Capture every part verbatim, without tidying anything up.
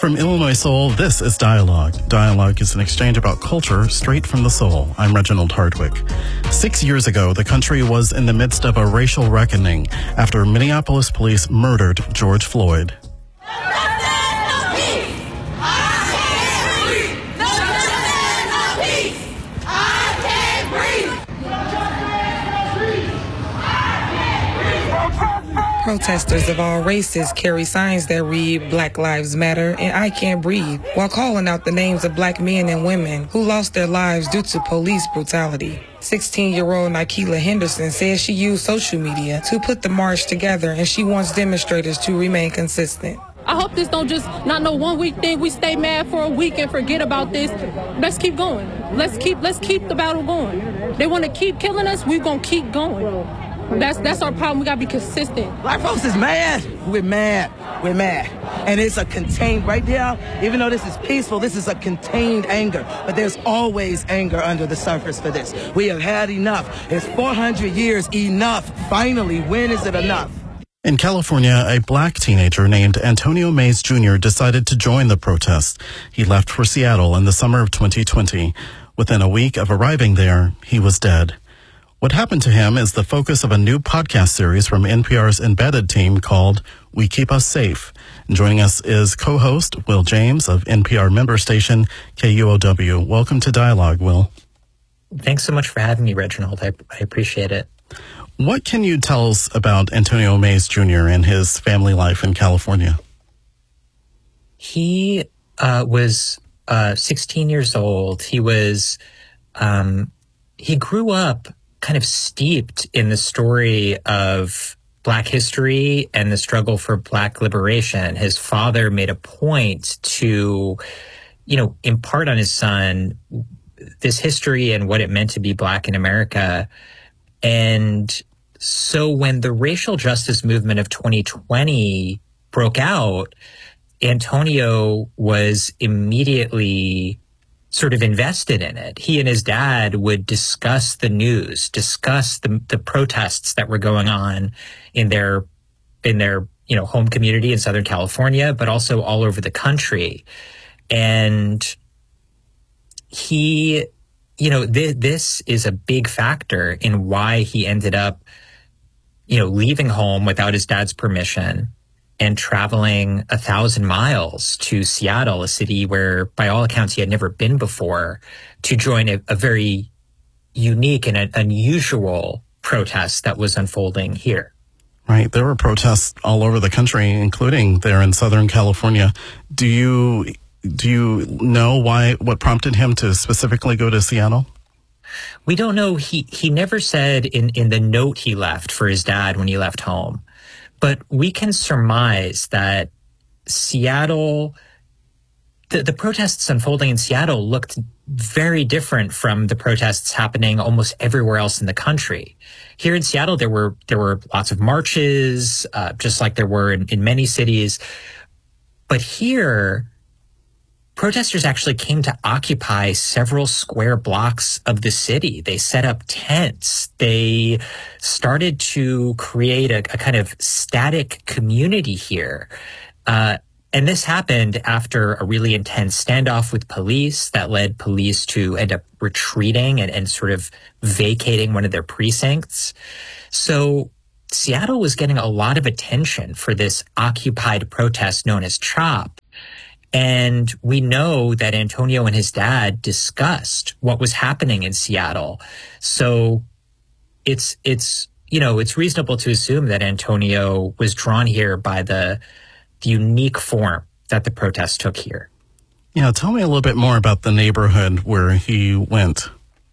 From Illinois Soul, this is Dialogue. Dialogue is an exchange about culture straight from the soul. I'm Reginald Hardwick. Six years ago, the country was in the midst of a racial reckoning after Minneapolis police murdered George Floyd. Protesters of all races carry signs that read Black Lives Matter and I Can't Breathe, while calling out the names of black men and women who lost their lives due to police brutality. sixteen-year-old Nikela Henderson says she used social media to put the march together and she wants demonstrators to remain consistent. I hope this don't just not no one week thing. We stay mad for a week and forget about this. Let's keep going. Let's keep let's keep the battle going. They want to keep killing us. We're going to keep going. That's that's our problem. We got to be consistent. Black folks is mad. We're mad. We're mad. And it's a contained, right now, even though this is peaceful, this is a contained anger. But there's always anger under the surface for this. We have had enough. It's four hundred years enough. Finally, when is it enough? In California, a black teenager named Antonio Mays Junior decided to join the protest. He left for Seattle in the summer of twenty twenty. Within a week of arriving there, he was dead. What happened to him is the focus of a new podcast series from N P R's Embedded team called We Keep Us Safe. And joining us is co-host Will James of N P R member station K U O W. Welcome to Dialogue, Will. Thanks so much for having me, Reginald. I, I appreciate it. What can you tell us about Antonio Mays Junior and his family life in California? He uh, was uh, sixteen years old. He was, um, he grew up kind of steeped in the story of Black history and the struggle for Black liberation. His father made a point to, you know, impart on his son this history and what it meant to be Black in America. And so when the racial justice movement of twenty twenty broke out, Antonio was immediately sort of invested in it. He and his dad would discuss the news, discuss the, the protests that were going on in their, in their, you know, home community in Southern California, but also all over the country. And he, you know, th- this is a big factor in why he ended up, you know, leaving home without his dad's permission and traveling a thousand miles to Seattle, a city where, by all accounts, he had never been before, to join a, a very unique and an unusual protest that was unfolding here. Right. There were protests all over the country, including there in Southern California. Do you do you know why, what prompted him to specifically go to Seattle? We don't know. He he never said in, in the note he left for his dad when he left home. But we can surmise that Seattle, the, the protests unfolding in Seattle looked very different from the protests happening almost everywhere else in the country. Here in Seattle, there were there were lots of marches, uh, just like there were in, in many cities. But here, protesters actually came to occupy several square blocks of the city. They set up tents. They started to create a, a kind of static community here. Uh, and this happened after a really intense standoff with police that led police to end up retreating and, and sort of vacating one of their precincts. So Seattle was getting a lot of attention for this occupied protest known as CHOP. And we know that Antonio and his dad discussed what was happening in Seattle. So it's, it's, you know, it's reasonable to assume that Antonio was drawn here by the, the unique form that the protest took here. Yeah, tell me a little bit more about the neighborhood where he went.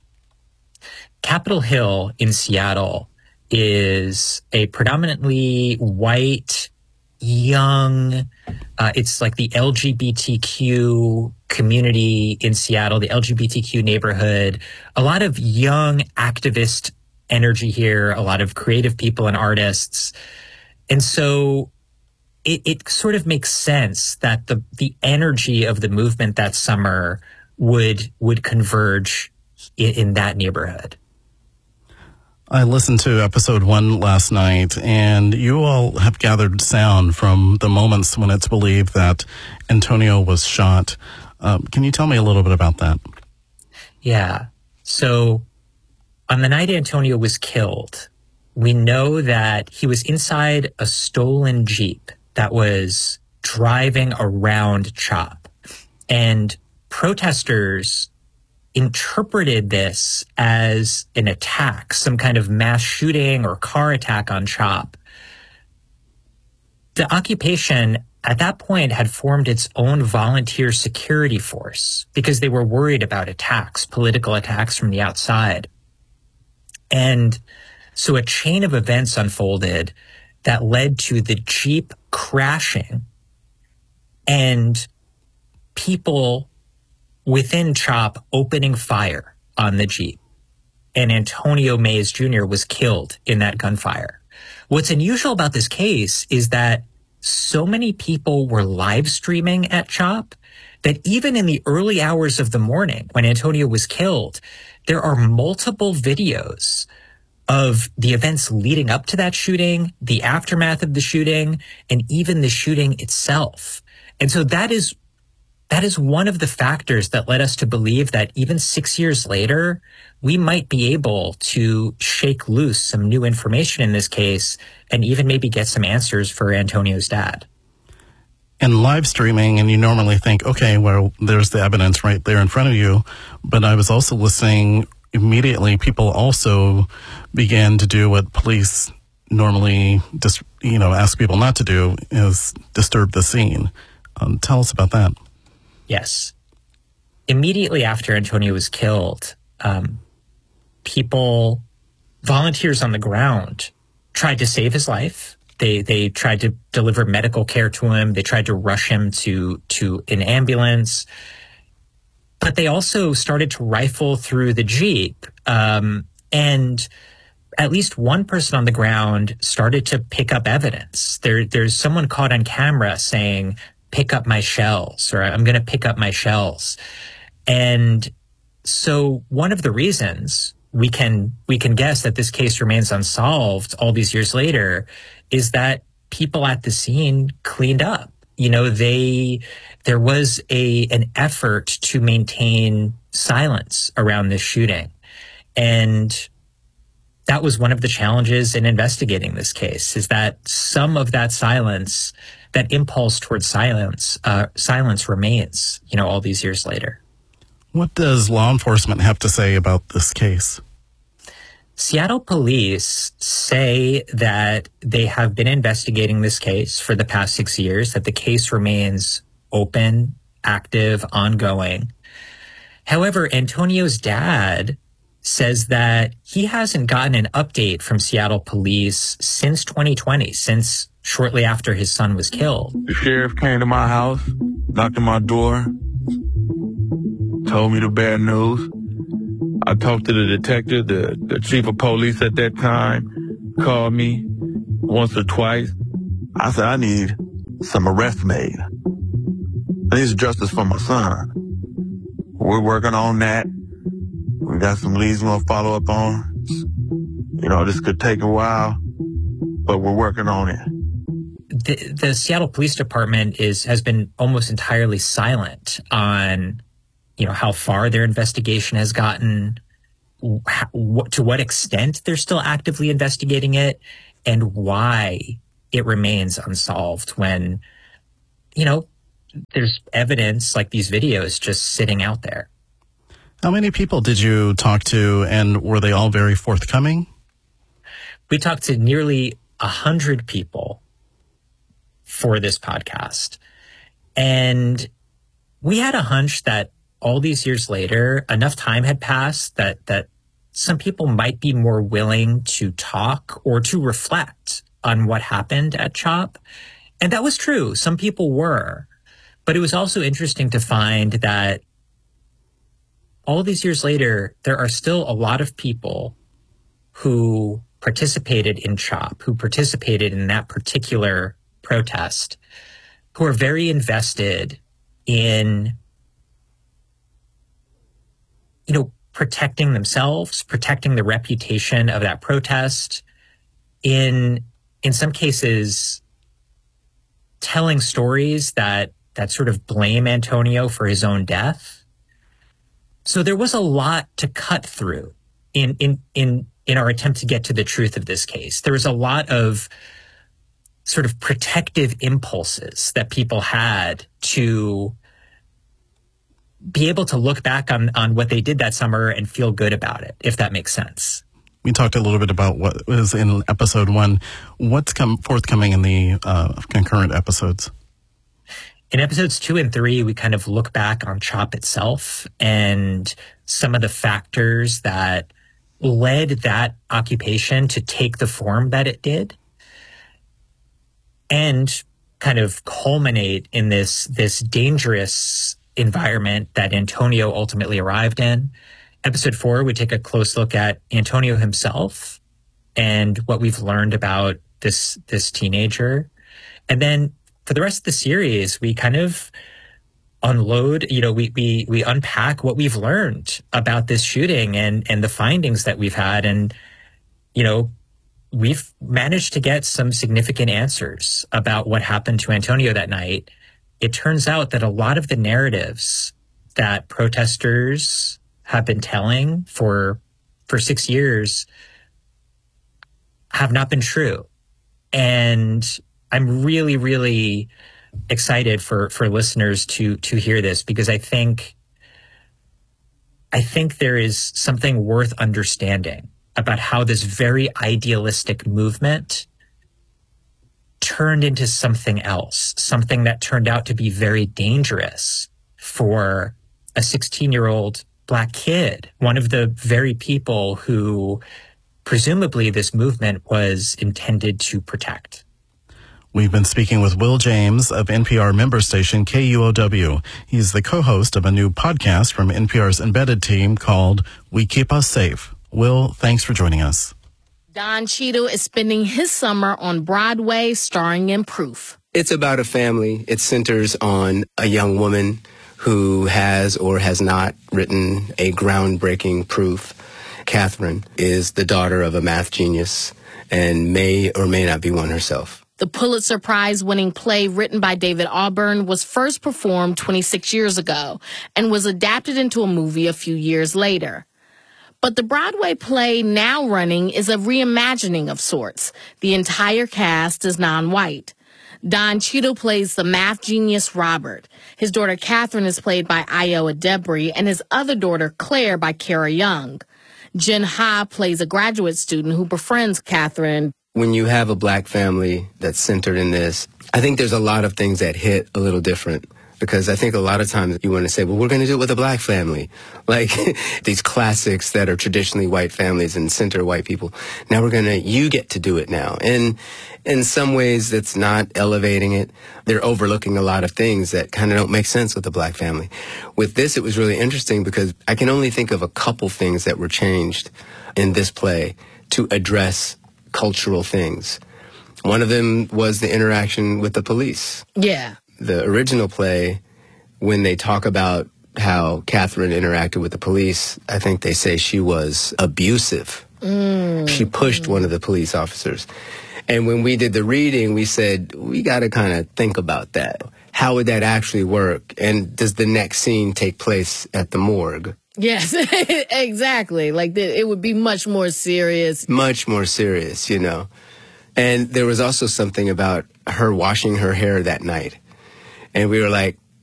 Capitol Hill in Seattle is a predominantly white, young, uh, it's like the L G B T Q community in Seattle, the L G B T Q neighborhood, a lot of young activist energy here, a lot of creative people and artists. And so it, it sort of makes sense that the, the energy of the movement that summer would, would converge in, in that neighborhood. I listened to episode one last night, and you all have gathered sound from the moments when it's believed that Antonio was shot. Um, can you tell me a little bit about that? Yeah. So on the night Antonio was killed, we know that he was inside a stolen Jeep that was driving around CHOP. And protesters interpreted this as an attack, some kind of mass shooting or car attack on CHOP. The occupation at that point had formed its own volunteer security force because they were worried about attacks, political attacks from the outside. And so a chain of events unfolded that led to the Jeep crashing and people within CHOP opening fire on the Jeep. And Antonio Mays Junior was killed in that gunfire. What's unusual about this case is that so many people were live streaming at CHOP that even in the early hours of the morning when Antonio was killed, there are multiple videos of the events leading up to that shooting, the aftermath of the shooting, and even the shooting itself. And so that is That is one of the factors that led us to believe that even six years later, we might be able to shake loose some new information in this case and even maybe get some answers for Antonio's dad. And live streaming, and you normally think, okay, well, there's the evidence right there in front of you. But I was also listening immediately. People also began to do what police normally just, you know, ask people not to do, is disturb the scene. Um, tell us about that. Yes. Immediately after Antonio was killed, um, people, volunteers on the ground, tried to save his life. They they tried to deliver medical care to him. They tried to rush him to to an ambulance. But they also started to rifle through the Jeep. Um, and at least one person on the ground started to pick up evidence. There, there's someone caught on camera saying, pick up my shells, or I'm going to pick up my shells. And so one of the reasons we can we can guess that this case remains unsolved all these years later is that people at the scene cleaned up. You know, they there was a an effort to maintain silence around this shooting. And that was one of the challenges in investigating this case, is that some of that silence, that impulse towards silence, uh, silence remains, you know, all these years later. What does law enforcement have to say about this case? Seattle police say that they have been investigating this case for the past six years, that the case remains open, active, ongoing. However, Antonio's dad says that he hasn't gotten an update from Seattle police since twenty twenty, since shortly after his son was killed. The sheriff came to my house, knocked on my door, told me the bad news. I talked to the detective, the, the chief of police at that time, called me once or twice. I said, I need some arrests made. I need justice for my son. We're working on that. We got some leads we're going to follow up on. You know, this could take a while, but we're working on it. The, the Seattle Police Department is has been almost entirely silent on, you know, how far their investigation has gotten, how, what, to what extent they're still actively investigating it, and why it remains unsolved when, you know, there's evidence like these videos just sitting out there. How many people did you talk to, and were they all very forthcoming? We talked to nearly a hundred people for this podcast. And we had a hunch that all these years later, enough time had passed that that some people might be more willing to talk or to reflect on what happened at CHOP. And that was true. Some people were. But it was also interesting to find that all these years later, there are still a lot of people who participated in CHOP, who participated in that particular protest, who are very invested in, you know, protecting themselves, protecting the reputation of that protest, in in some cases telling stories that that sort of blame Antonio for his own death. So there was a lot to cut through in in in in our attempt to get to the truth of this case. There was a lot of sort of protective impulses that people had to be able to look back on, on what they did that summer and feel good about it, if that makes sense. We talked a little bit about what was in episode one. What's come forthcoming in the uh, concurrent episodes? In episodes two and three, we kind of look back on CHOP itself and some of the factors that led that occupation to take the form that it did, and kind of culminate in this, this dangerous environment that Antonio ultimately arrived in. Episode four, we take a close look at Antonio himself and what we've learned about this, this teenager. And then for the rest of the series, we kind of unload, you know, we, we, we unpack what we've learned about this shooting and, and the findings that we've had. And, you know, we've managed to get some significant answers about what happened to Antonio that night. It turns out that a lot of the narratives that protesters have been telling for for six years have not been true. And I'm really, really excited for, for listeners to to hear this, because I think I think there is something worth understanding about how this very idealistic movement turned into something else, something that turned out to be very dangerous for a sixteen-year-old Black kid, one of the very people who presumably this movement was intended to protect. We've been speaking with Will James of N P R member station K U O W. He's the co-host of a new podcast from N P R's Embedded team called We Keep Us Safe. Will, thanks for joining us. Don Cheadle is spending his summer on Broadway starring in Proof. It's about a family. It centers on a young woman who has or has not written a groundbreaking proof. Catherine is the daughter of a math genius and may or may not be one herself. The Pulitzer Prize-winning play written by David Auburn was first performed twenty-six years ago and was adapted into a movie a few years later. But the Broadway play now running is a reimagining of sorts. The entire cast is non-white. Don Cheadle plays the math genius Robert. His daughter Catherine is played by Iowa Debris, and his other daughter Claire by Kara Young. Jen Ha plays a graduate student who befriends Catherine. When you have a Black family that's centered in this, I think there's a lot of things that hit a little different. Because I think a lot of times you want to say, well, we're going to do it with a Black family. Like these classics that are traditionally white families and center white people. Now we're going to, you get to do it now. And in some ways that's not elevating it. They're overlooking a lot of things that kind of don't make sense with a Black family. With this, it was really interesting because I can only think of a couple things that were changed in this play to address cultural things. One of them was the interaction with the police. Yeah. The original play, when they talk about how Catherine interacted with the police, I think they say she was abusive. Mm. She pushed one of the police officers. And when we did the reading, we said, we got to kind of think about that. How would that actually work? And does the next scene take place at the morgue? Yes, exactly. Like, the, it would be much more serious. Much more serious, you know. And there was also something about her washing her hair that night. And we were like,